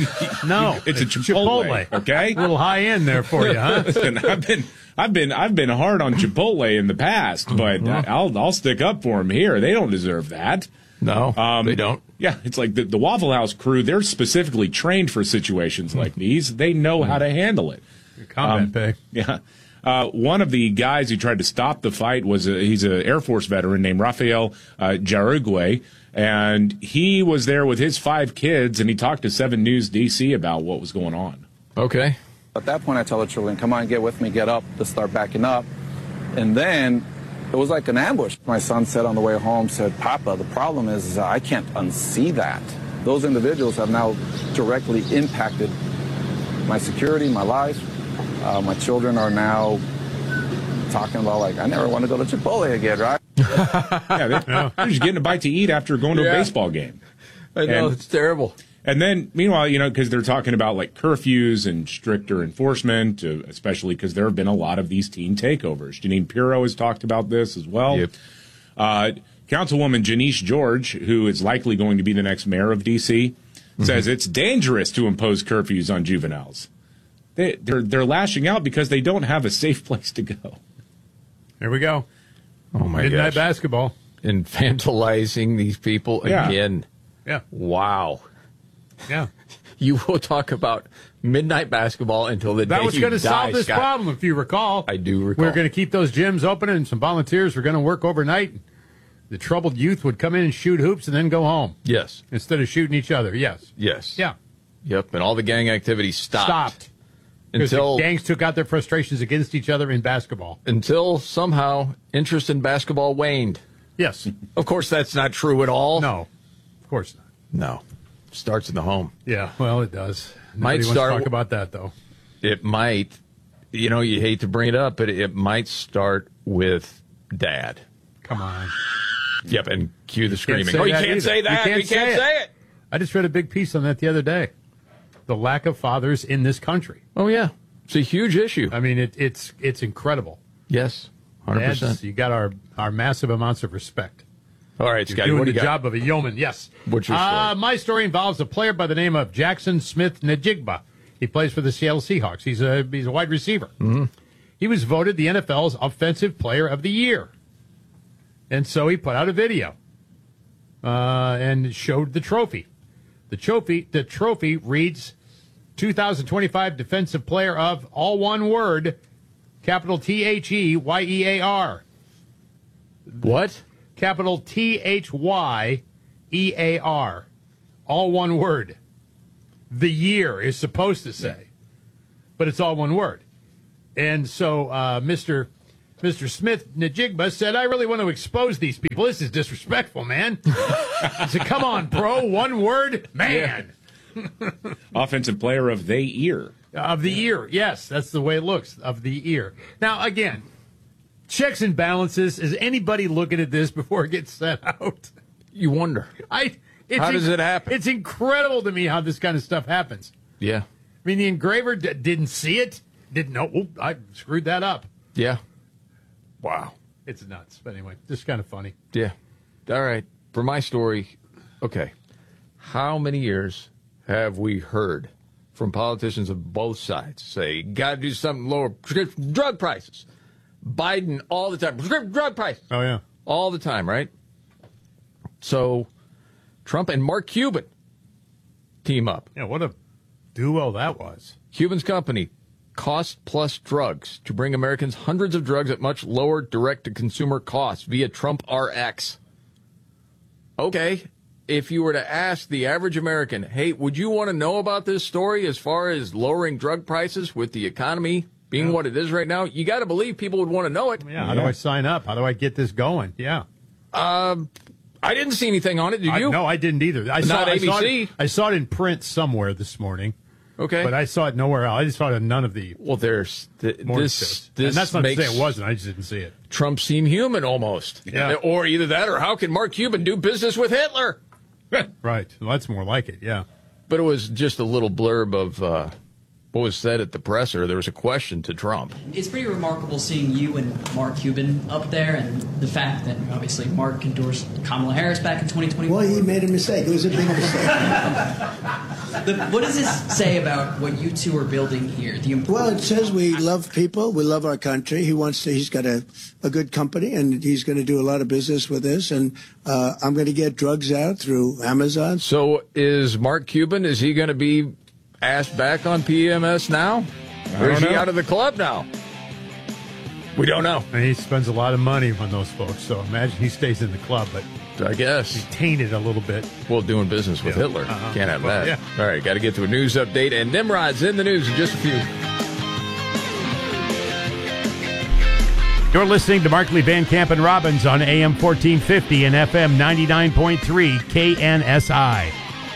No. It's a Chipotle, okay? A little high end there for you, huh? Listen, I've been, I've been, I've been hard on Chipotle in the past, but I'll, I'll stick up for them here. They don't deserve that. No, Um, they don't. Yeah, it's like the, the Waffle House crew. They're specifically trained for situations like these. They know how to handle it. Combat Um, pay. Yeah. Uh, one of the guys who tried to stop the fight was a, he's an Air Force veteran named Rafael uh, Jarugwe, and he was there with his five kids, and he talked to seven News D C about what was going on. Okay. At that point, I tell the children, come on, get with me, get up, to start backing up. And then it was like an ambush. My son said on the way home, said, Papa, the problem is, is I can't unsee that. Those individuals have now directly impacted my security, my life. Uh, my children are now talking about, like, I never want to go to Chipotle again, right? Yeah, they're, they're just getting a bite to eat after going to Yeah. a baseball game. I know, And- it's terrible. And then, meanwhile, you know, because they're talking about like curfews and stricter enforcement, uh, especially because there have been a lot of these teen takeovers. Janine Pirro has talked about this as well. Yep. Uh, Councilwoman Janice George, who is likely going to be the next mayor of D C, mm-hmm. says it's dangerous to impose curfews on juveniles. They, they're they're lashing out because they don't have a safe place to go. There we go. Oh, my Midnight gosh. basketball. Infantilizing these people Yeah. again. Yeah. Wow. Yeah. You will talk about midnight basketball until the That day was you going to die, solve this Scott. problem, if you recall. I do recall. We were going to keep those gyms open, and some volunteers were going to work overnight. The troubled youth would come in and shoot hoops and then go home Yes. instead of shooting each other. Yes. Yes. Yeah. Yep. And all the gang activity stopped. Stopped. Because Until the gangs took out their frustrations against each other in basketball. until somehow interest in basketball waned. Yes. Of course, that's not true at all. No. Of course not. No. Starts in the home. Yeah, well, it does. Might Nobody wants start to talk about that, though. It might. You know, you hate to bring it up, but it might start with dad. Come on. Yep, and cue the screaming. Can't Oh, you that can't either. say that. You can't, You can't say, say it. it. I just read a big piece on that the other day. The lack of fathers in this country. Oh, yeah. It's a huge issue. I mean, it, it's it's incredible. Yes, one hundred percent. Dads, you got our, our massive amounts of respect. All right, You're Scotty, doing what do the you got? job of a yeoman, yes. What's your story? Uh, my story involves a player by the name of Jackson Smith-Njigba. He plays for the Seattle Seahawks. He's a he's a wide receiver. Mm-hmm. He was voted the N F L's Offensive Player of the Year. And so he put out a video uh, and showed the trophy. The trophy, the trophy reads two thousand twenty-five Defensive Player of, all one word, capital T H E Y E A R. What? Capital T H Y E A R. All one word. The year is supposed to say, but it's all one word. And so uh, Mister Mister Smith-Njigba said, I really want to expose these people. This is disrespectful, man. I said, come on, bro. One word? Man. Yeah. Offensive player of the year. Of the year. Yes, that's the way it looks. Of the year. Now, again, checks and balances. Is anybody looking at this before it gets sent out? You wonder. I. It's How does inc- it happen? It's incredible to me how this kind of stuff happens. Yeah. I mean, the engraver d- didn't see it. Didn't know. Oh, I screwed that up. Yeah. Wow. It's nuts. But anyway, just kind of funny. Yeah. All right. For my story, okay. How many years have we heard from politicians of both sides say, got to do something to lower prescription drug prices? Biden all the time. Prescription drug prices. Oh, yeah. All the time, right? So Trump and Mark Cuban team up. Yeah, what a duo that was. Cuban's company, Cost Plus Drugs, to bring Americans hundreds of drugs at much lower direct-to-consumer costs via Trump R X. Okay, if you were to ask the average American, hey, would you want to know about this story as far as lowering drug prices with the economy being Yeah. what it is right now? You got to believe people would want to know it. Yeah, how do I sign up? How do I get this going? Yeah. Um, I didn't see anything on it. Did I, you? no, I didn't either. I Not saw, I saw A B C? it, I saw it in print somewhere this morning. Okay. But I saw it nowhere else. I just saw it in none of the Well, there's th- morning this. shows. This And that's not makes to say it wasn't. I just didn't see it. Trump seem human almost. Yeah. Or either that, or how can Mark Cuban do business with Hitler? Right. Well, that's more like it. Yeah. But it was just a little blurb of uh, what was said at the presser. There was a question to Trump. It's pretty remarkable seeing you and Mark Cuban up there, and the fact that obviously Mark endorsed Kamala Harris back in twenty twenty-one. Well, he made a mistake. It was a big mistake. The, what does this say about what you two are building here? The Well, it says we love people. We love our country. He wants to. He's got a, a good company, and he's going to do a lot of business with this. And uh, I'm going to get drugs out through Amazon. So is Mark Cuban, is he going to be asked back on P M S now? Or is don't he know. out of the club now? We don't know. And he spends a lot of money on those folks, so imagine he stays in the club, but I guess. he tainted a little bit. Well, doing business with Yeah. Hitler. Uh-huh. Can't have Well, that. yeah. All right, got to get to a news update. And Nimrod's in the news in just a few. You're listening to Markley, Van Camp, and Robbins on A M fourteen fifty and F M ninety-nine point three K N S I.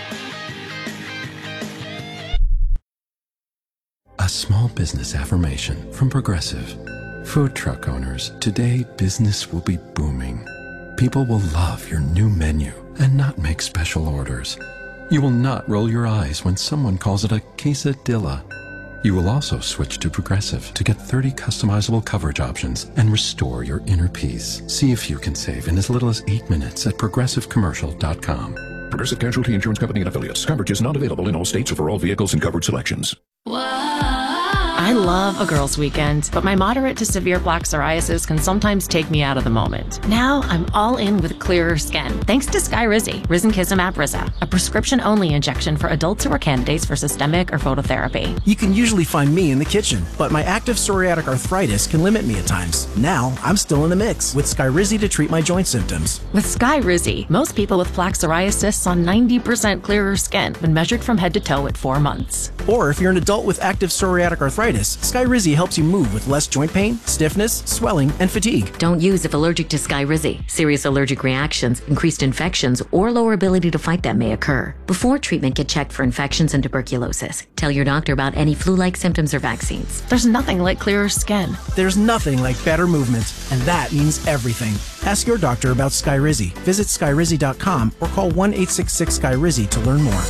A small business affirmation from Progressive. Food truck owners, today business will be booming. People will love your new menu and not make special orders. You will not roll your eyes when someone calls it a quesadilla. You will also switch to Progressive to get thirty customizable coverage options and restore your inner peace. See if you can save in as little as eight minutes at progressive commercial dot com. Progressive Casualty Insurance Company and affiliates. Coverage is not available in all states or for all vehicles and covered selections. I love a girls' weekend, but my moderate to severe plaque psoriasis can sometimes take me out of the moment. Now I'm all in with clearer skin, thanks to Skyrizi, Risankizumab Riza, a prescription-only injection for adults who are candidates for systemic or phototherapy. You can usually find me in the kitchen, but my active psoriatic arthritis can limit me at times. Now, I'm still in the mix with Skyrizi to treat my joint symptoms. With Skyrizi, most people with plaque psoriasis saw ninety percent clearer skin when measured from head to toe at four months. Or if you're an adult with active psoriatic arthritis, arthritis, Skyrizi helps you move with less joint pain, stiffness, swelling, and fatigue. Don't use if allergic to Skyrizi. Serious allergic reactions, increased infections, or lower ability to fight them may occur. Before treatment, get checked for infections and tuberculosis. Tell your doctor about any flu-like symptoms or vaccines. There's nothing like clearer skin. There's nothing like better movement, and that means everything. Ask your doctor about Skyrizi. Visit Skyrizi dot com or call one eight six six Skyrizi to learn more.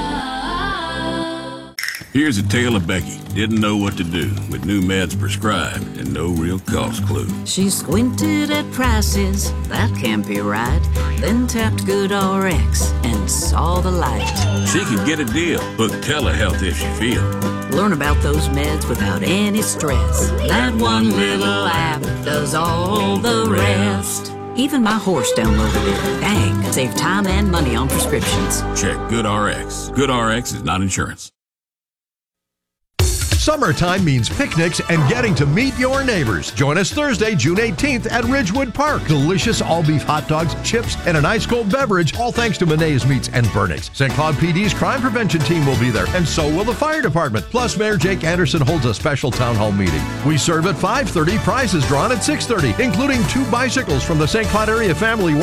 Here's a tale of Becky. Didn't know what to do with new meds prescribed and no real cost clue. She squinted at prices, that can't be right. Then tapped GoodRx and saw the light. She could get a deal. Book telehealth if she feels. Learn about those meds without any stress. That one little app does all the rest. Even my horse downloaded it. Dang, save time and money on prescriptions. Check GoodRx. GoodRx is not insurance. Summertime means picnics and getting to meet your neighbors. Join us Thursday, June eighteenth at Ridgewood Park. Delicious all-beef hot dogs, chips, and an ice-cold beverage, all thanks to Monet's Meats and Vernix. Saint Cloud P D's crime prevention team will be there, and so will the fire department. Plus, Mayor Jake Anderson holds a special town hall meeting. We serve at five thirty, prizes drawn at six thirty, including two bicycles from the Saint Cloud Area Family